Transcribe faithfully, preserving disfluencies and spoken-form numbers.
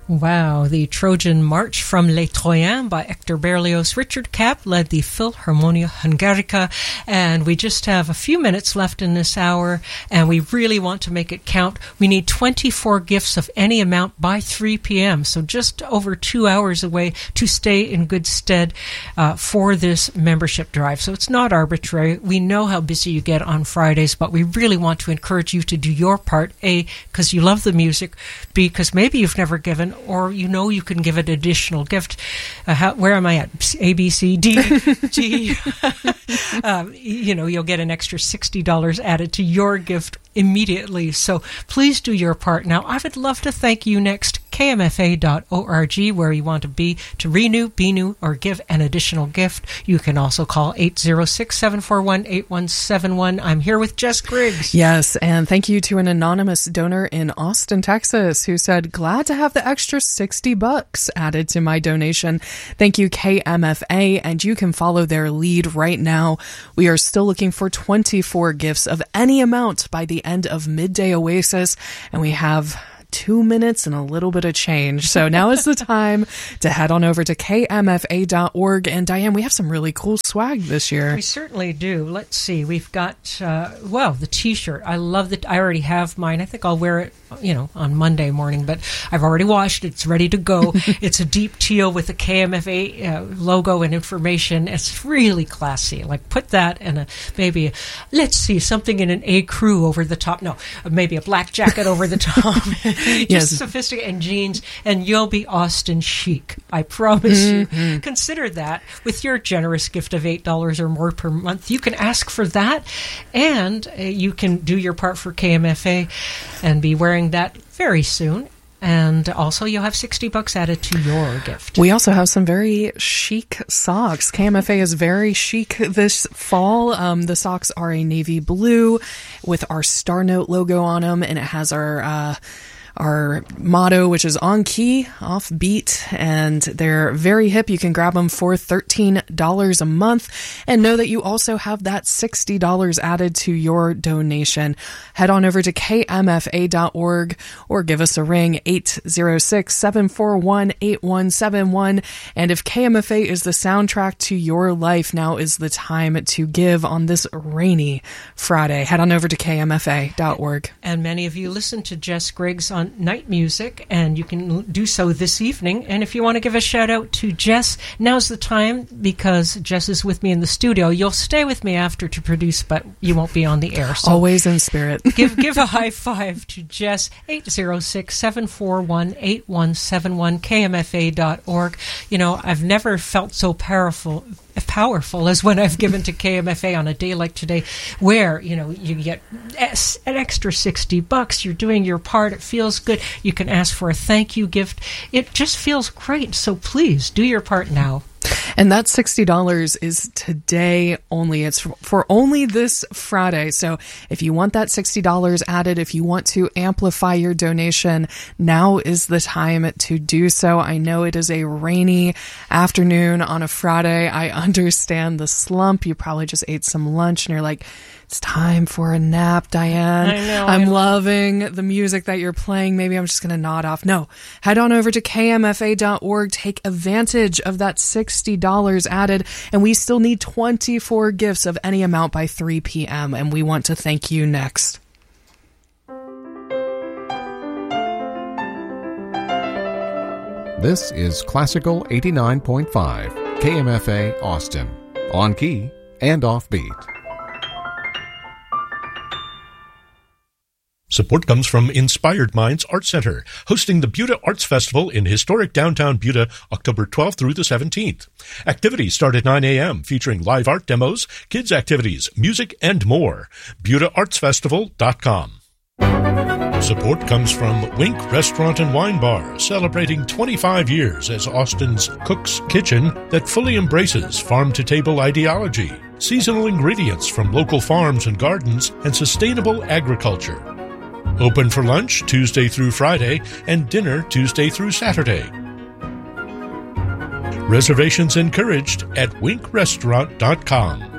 Wow, the Trojan March from Les Troyens by Hector Berlioz. Richard Kapp led the Philharmonia Hungarica, and we just have a few minutes left in this hour, and we really want to make it count. We need twenty-four gifts of any amount by three p.m., so just over two hours away to stay in good stead uh, for this membership drive. So it's not arbitrary. We know how busy you get on Fridays, but we really want to encourage you to do your part, A, because you love the music, B, because maybe you've never given, or you know you can give an additional gift. Uh, how, where am I at? A, B, C, D, G. um, you know, you'll get an extra sixty dollars added to your gift immediately. So please do your part. Now, I would love to thank you next, K M F A dot org, where you want to be to renew, be new, or give an additional gift. You can also call eight zero six, seven four one, eight one seven one. I'm here with Jess Griggs. Yes, and thank you to an anonymous donor in Austin, Texas, who said, glad to have the extra sixty bucks added to my donation. Thank you, K M F A, and you can follow their lead right now. We are still looking for twenty-four gifts of any amount by the end of Midday Oasis, and we have two minutes and a little bit of change. So now is the time to head on over to K M F A dot org. And Diane, we have some really cool swag this year. We certainly do. Let's see. We've got, uh, well, the T-shirt. I love that. I already have mine. I think I'll wear it, you know, on Monday morning, but I've already washed it. It's ready to go. It's a deep teal with the K M F A uh, logo and information. It's really classy. Like, put that and a, maybe, a, let's see, something in an A crew over the top. No, maybe a black jacket over the top. Just yes. Sophisticated, and jeans, and you'll be Austin chic. I promise mm-hmm. you. Consider that with your generous gift of eight dollars or more per month. You can ask for that, and uh, you can do your part for K M F A and be wearing that very soon. And also, you'll have sixty bucks added to your gift. We also have some very chic socks. K M F A is very chic this fall. Um, the socks are a navy blue with our Star Note logo on them, and it has our uh, our motto, which is on key, off beat, and they're very hip. You can grab them for thirteen dollars a month, and know that you also have that sixty dollars added to your donation. Head on over to K M F A dot org or give us a ring, eight zero six, seven four one, eight one seven one. And if K M F A is the soundtrack to your life, now is the time to give on this rainy Friday. Head on over to K M F A dot org. And many of you listen to Jess Griggs on Night Music, and you can do so this evening. And if you want to give a shout out to Jess, now's the time, because Jess is with me in the studio. You'll stay with me after to produce, but you won't be on the air. So always in spirit. give give a high five to Jess. Eight zero six, seven four one, eight one seven one, K M F A dot org. You know, I've never felt so powerful powerful as when I've given to K M F A on a day like today, where, you know, you get an extra sixty bucks. You're doing your part. It feels good. You can ask for a thank you gift. It just feels great. So please do your part now. And that sixty dollars is today only. It's for only this Friday. So if you want that sixty dollars added, if you want to amplify your donation, now is the time to do so. I know it is a rainy afternoon on a Friday. I understand the slump. You probably just ate some lunch and you're like, it's time for a nap, Diane. I know. I'm I loving the music that you're playing. Maybe I'm just going to nod off. No, head on over to K M F A dot org. Take advantage of that sixty dollars added. And we still need twenty-four gifts of any amount by three p.m. And we want to thank you next. This is Classical eighty-nine point five, K M F A Austin. On key and off beat. Support comes from Inspired Minds Art Center, hosting the Buda Arts Festival in historic downtown Buda, October twelfth through the seventeenth. Activities start at nine a.m., featuring live art demos, kids' activities, music, and more. Buda Arts Festival dot com. Support comes from Wink Restaurant and Wine Bar, celebrating twenty-five years as Austin's Cook's Kitchen that fully embraces farm-to-table ideology, seasonal ingredients from local farms and gardens, and sustainable agriculture. Open for lunch Tuesday through Friday and dinner Tuesday through Saturday. Reservations encouraged at wink restaurant dot com.